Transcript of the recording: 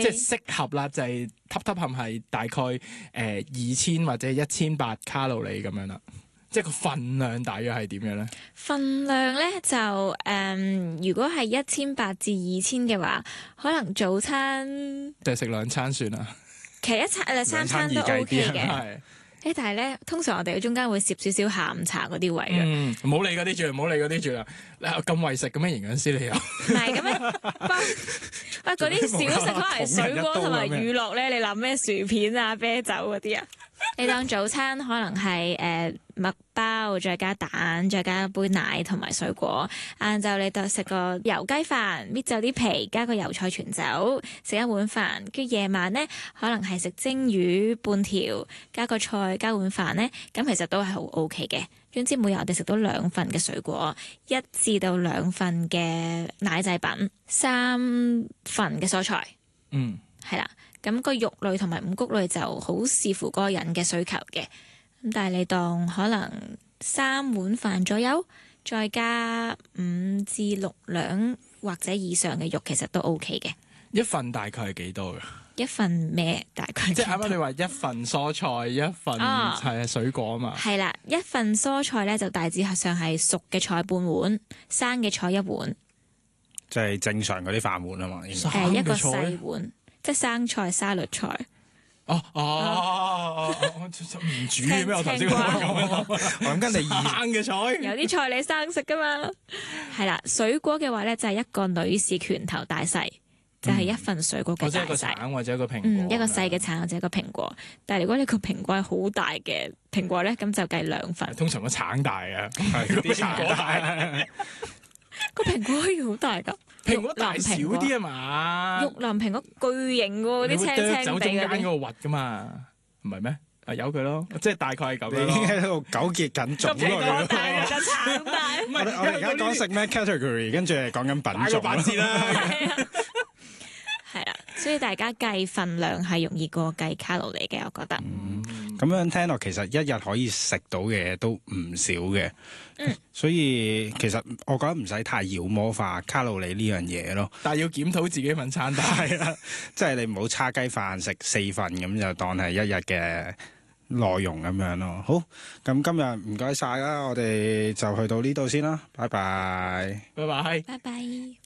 即係適合啦，就係揼冚係大概2000或者1800卡路里咁樣啦。即係個份量大約係點樣咧？ 份量咧就如果係1800至2000嘅話，可能早餐就食2餐算啦。 其實三餐都 OK 嘅。 係。 但係咧，通常我哋中間會攝少少下午茶嗰啲位嘅。 唔好理嗰啲住，唔好理嗰啲住啦。咁為食咁嘅營養師你又？ 唔係咁樣，嗰啲小食可能係水果同埋乳酪咧。你諗咩薯片啊、啤酒嗰啲啊？你當早餐可能係麥包，再加蛋，再加一杯奶同埋水果。晏晝你就食個油雞飯，搣走啲皮，加個油菜全走，食一碗飯。跟住夜晚咧，可能係食蒸魚半條，加個菜，加碗飯咧。咁其實都係好 OK 嘅。總之每日我哋食到2份嘅水果，1至到2份嘅奶製品，3份嘅蔬菜。係啦。咁個肉類同埋五穀類就好視乎嗰個人嘅需求嘅。咁但係你當可能3碗飯左右，再加5至6兩或者以上嘅肉，其實都 OK 嘅。 一份大概係幾多㗎？ 一份咩大概？ 即係啱啱你話一份蔬菜，一份係水果啊嘛。 係啦，一份蔬菜咧就大致上係熟嘅菜半碗，生嘅菜1碗。 即係正常嗰啲飯碗啊嘛。 一個細碗。即係生菜、沙律菜。 唔煮嘅咩？我頭先講我諗緊你生嘅菜。 有啲菜你生食噶嘛？係啦，水果嘅話咧就係一個女士拳頭大細，就係一份水果嘅大細。 或者一個橙或者一個蘋果。 一個細嘅橙或者一個蘋果。但係如果你個蘋果係好大嘅蘋果咧，咁就計2份。 通常個橙大啊， 啲橙大。 個蘋果可以好大㗎。 蘋果大少啲啊嘛， 玉林蘋果巨型喎，嗰啲青青走中間嗰地個核噶嘛，唔係咩？由佢咯，即係大概係咁樣。 你已經喺度糾結緊種類咯。 橙大。 我哋而家講食咩 category， 跟住係講緊品種。 大個8字啦。 係啦，所以大家計份量係容易過計卡路里嘅，我覺得。 咁樣聽落，其實一日可以食到嘅嘢都唔少嘅。所以其實我覺得唔使太妖魔化卡路里呢樣嘢咯。 但係要檢討自己份餐單。 係啦，即係你唔好叉雞飯食4份咁，就當係一日嘅內容咁樣咯。好，咁今日唔該晒啦，我哋就去到呢度先啦，拜拜。 拜拜。 拜拜。